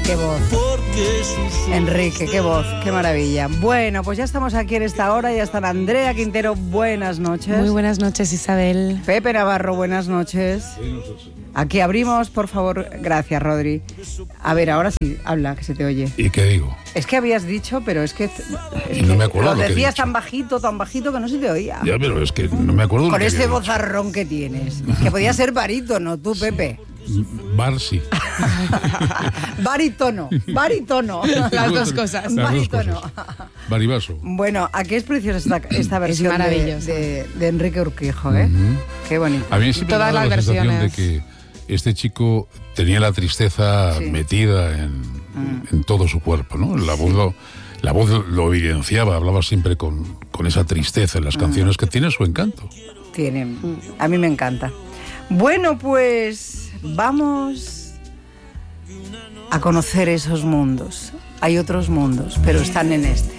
qué voz. Enrique, qué voz, qué maravilla. Bueno, pues ya estamos aquí en esta hora, ya están Andrea Quintero, buenas noches. Muy buenas noches, Isabel. Pepe Navarro, buenas noches. Aquí abrimos, por favor. Gracias, Rodri. A ver, ahora sí, habla, que se te oye. ¿Y qué digo? Es que habías dicho, pero es que no me acuerdo lo lo que decías he dicho. tan bajito que no se te oía. Ya, pero es que no me acuerdo. Con lo que ese había vozarrón que tienes. Que podía ser barítono, tú, Pepe. dicho. Bar sí. Barítono. Las dos cosas. Barítono. Baribaso. Bueno, aquí es preciosa esta versión maravillosa. de Enrique Urquijo, ¿eh? Qué bonito. A mí siempre me Todas da la las sensación de versiones. que este chico tenía la tristeza Sí. metida en todo su cuerpo, ¿no? La voz lo evidenciaba, hablaba siempre con esa tristeza en las canciones que tiene su encanto. A mí me encanta. Bueno, pues vamos a conocer esos mundos. Hay otros mundos, pero están en este.